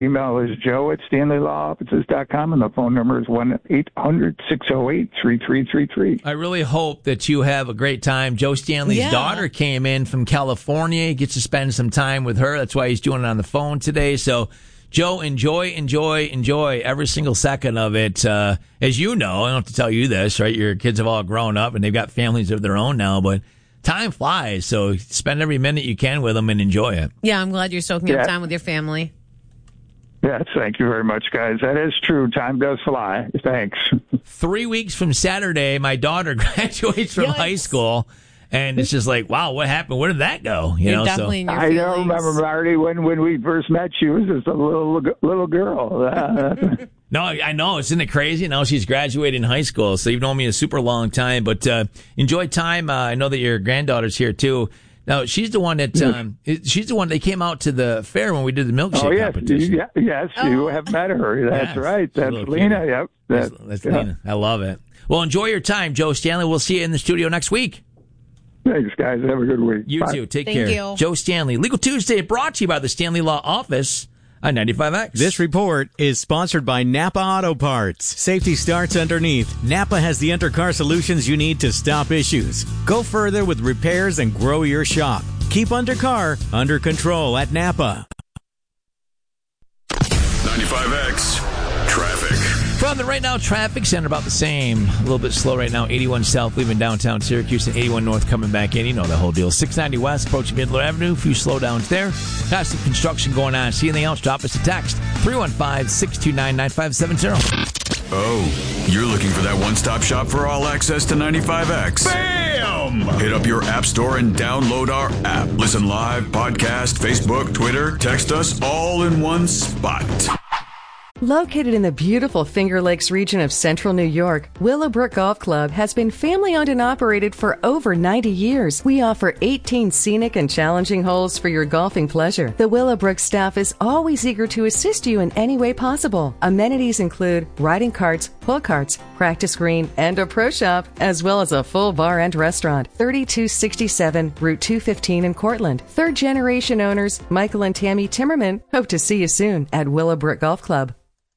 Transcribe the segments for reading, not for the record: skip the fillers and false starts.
Email is joe@stanleylawoffices.com, and the phone number is 1-800-608-3333. I really hope that you have a great time. Joe Stanley's daughter came in from California. He gets to spend some time with her. That's why he's doing it on the phone today. So, Joe, enjoy every single second of it. As you know, I don't have to tell you this, right? Your kids have all grown up, and they've got families of their own now, but time flies. So spend every minute you can with them and enjoy it. Yeah, I'm glad you're soaking up time with your family. Yes, thank you very much, guys. That is true. Time does fly. Thanks. 3 weeks from Saturday, my daughter graduates from high school. And it's just like, wow, what happened? Where did that go? You're definitely in your feelings. I don't remember, Marty, when we first met, she was just a little girl. No, I know. Isn't it crazy? Now she's graduating high school, so you've known me a super long time. But enjoy time. I know that your granddaughter's here, too. Now, she's the one that they came out to the fair when we did the milkshake competition. Yes, you have met her. That's right. That's Lena. Yep. That's Lena. I love it. Well, enjoy your time, Joe Stanley. We'll see you in the studio next week. Thanks, guys. Have a good week. You too. Take care. Thank you. Joe Stanley. Legal Tuesday brought to you by the Stanley Law Office on 95X. This report is sponsored by Napa Auto Parts. Safety starts underneath. Napa has the undercar solutions you need to stop issues. Go further with repairs and grow your shop. Keep undercar under control at Napa. 95X Traffic. From the Right Now Traffic Center, about the same. A little bit slow right now. 81 South leaving downtown Syracuse and 81 North coming back in. You know the whole deal. 690 West approaching Midler Avenue. A few slowdowns there. Got some construction going on. See anything else? Drop us a text. 315-629-9570. Oh, you're looking for that one-stop shop for all access to 95X. Bam! Hit up your app store and download our app. Listen live, podcast, Facebook, Twitter. Text us all in one spot. Located in the beautiful Finger Lakes region of central New York, Willowbrook Golf Club has been family-owned and operated for over 90 years. We offer 18 scenic and challenging holes for your golfing pleasure. The Willowbrook staff is always eager to assist you in any way possible. Amenities include riding carts, pull carts, practice green, and a pro shop, as well as a full bar and restaurant. 3267 Route 215 in Cortland. Third-generation owners Michael and Tammy Timmerman hope to see you soon at Willowbrook Golf Club.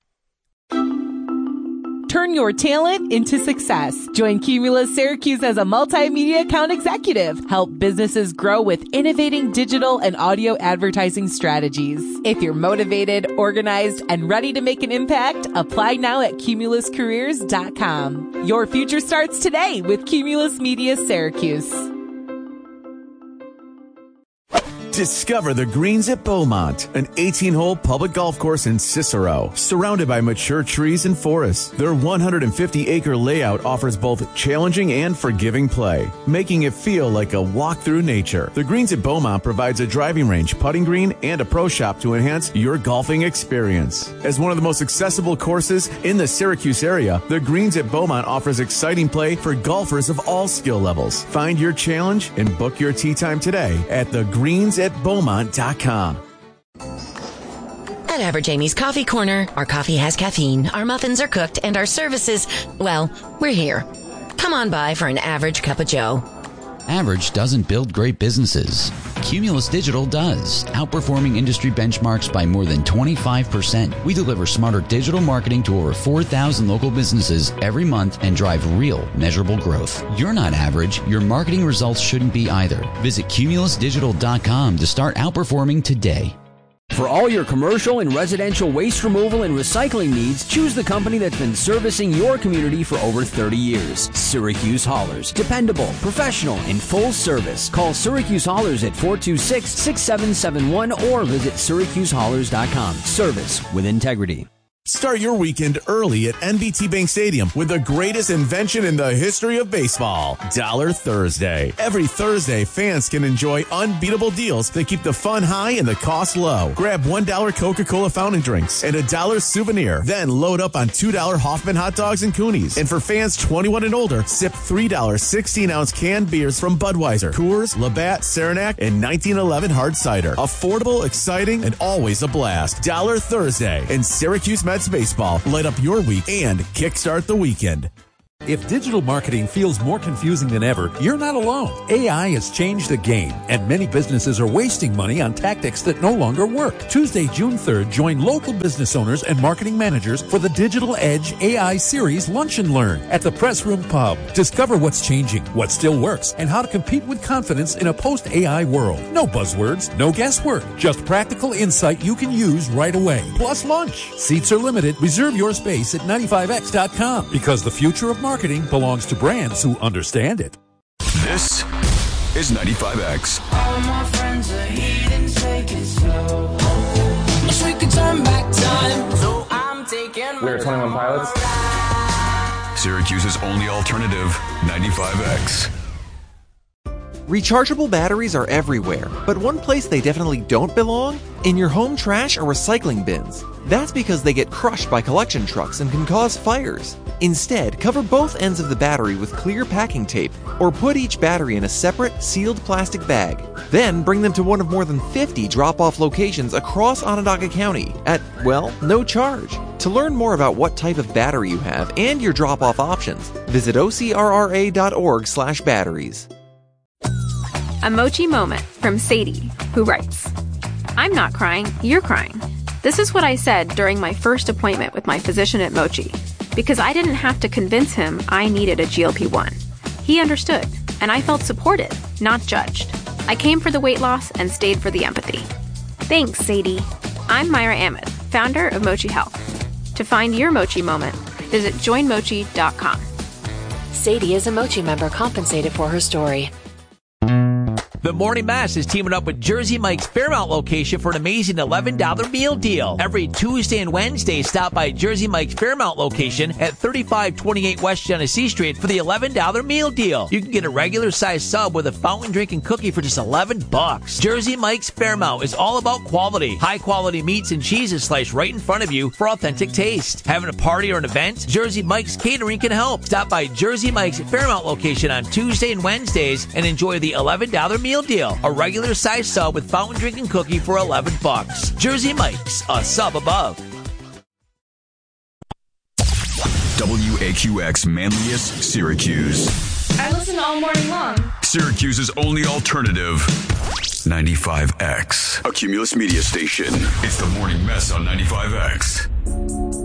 Turn your talent into success. Join Cumulus Syracuse as a multimedia account executive. Help businesses grow with innovating digital and audio advertising strategies. If you're motivated, organized, and ready to make an impact, apply now at cumuluscareers.com. Your future starts today with Cumulus Media Syracuse. Discover the Greens at Beaumont, an 18-hole public golf course in Cicero, surrounded by mature trees and forests. Their 150-acre layout offers both challenging and forgiving play, making it feel like a walk through nature. The Greens at Beaumont provides a driving range, putting green, and a pro shop to enhance your golfing experience. As one of the most accessible courses in the Syracuse area, the Greens at Beaumont offers exciting play for golfers of all skill levels. Find your challenge and book your tee time today at thegreensatbeaumont.com. At Average Amy's Coffee Corner, our coffee has caffeine, our muffins are cooked, and our services, well, we're here. Come on by for an average cup of joe. Average doesn't build great businesses. Cumulus Digital does, outperforming industry benchmarks by more than 25%. We deliver smarter digital marketing to over 4,000 local businesses every month and drive real, measurable growth. You're not average. Your marketing results shouldn't be either. Visit cumulusdigital.com to start outperforming today. For all your commercial and residential waste removal and recycling needs, choose the company that's been servicing your community for over 30 years. Syracuse Haulers. Dependable, professional, and full service. Call Syracuse Haulers at 426-6771 or visit syracusehaulers.com. Service with integrity. Start your weekend early at NBT Bank Stadium with the greatest invention in the history of baseball, Dollar Thursday. Every Thursday, fans can enjoy unbeatable deals that keep the fun high and the cost low. Grab $1 Coca-Cola fountain drinks and $1 souvenir. Then load up on $2 Hoffman hot dogs and Coonies. And for fans 21 and older, sip $3 16-ounce canned beers from Budweiser, Coors, Labatt, Saranac, and 1911 hard cider. Affordable, exciting, and always a blast. Dollar Thursday and Syracuse Mets baseball. Light up your week and kickstart the weekend. If digital marketing feels more confusing than ever, you're not alone. AI has changed the game, and many businesses are wasting money on tactics that no longer work. Tuesday, June 3rd, join local business owners and marketing managers for the Digital Edge AI Series Lunch and Learn at the Press Room Pub. Discover what's changing, what still works, and how to compete with confidence in a post-AI world. No buzzwords, no guesswork, just practical insight you can use right away. Plus lunch. Seats are limited. Reserve your space at 95x.com because the future of marketing belongs to brands who understand it. This is 95X. All my friends are heathens, take it slow. Wish we could turn back time, so I'm taking. We're 21 Pilots. Syracuse's only alternative, 95X. Rechargeable batteries are everywhere, but one place they definitely don't belong? In your home trash or recycling bins. That's because they get crushed by collection trucks and can cause fires. Instead, cover both ends of the battery with clear packing tape, or put each battery in a separate, sealed plastic bag. Then bring them to one of more than 50 drop-off locations across Onondaga County at, well, no charge. To learn more about what type of battery you have and your drop-off options, visit ocrra.org/batteries. A Mochi moment from Sadie, who writes, I'm not crying, you're crying. This is what I said during my first appointment with my physician at Mochi, because I didn't have to convince him I needed a GLP-1. He understood, and I felt supported, not judged. I came for the weight loss and stayed for the empathy. Thanks, Sadie. I'm Myra Ahmed, founder of Mochi Health. To find your Mochi moment, visit joinmochi.com. Sadie is a Mochi member compensated for her story. The Morning Mess is teaming up with Jersey Mike's Fairmount location for an amazing $11 meal deal. Every Tuesday and Wednesday, stop by Jersey Mike's Fairmount location at 3528 West Genesee Street for the $11 meal deal. You can get a regular size sub with a fountain drink and cookie for just $11. Jersey Mike's Fairmount is all about quality. High quality meats and cheeses sliced right in front of you for authentic taste. Having a party or an event? Jersey Mike's Catering can help. Stop by Jersey Mike's Fairmount location on Tuesday and Wednesdays and enjoy the $11 meal deal. A regular size sub with fountain drink and cookie for $11. Jersey Mike's, a sub above. WAQX Manlius, Syracuse. I listen all morning long. Syracuse's only alternative, 95X. A Cumulus media station. It's the Morning Mess on 95X.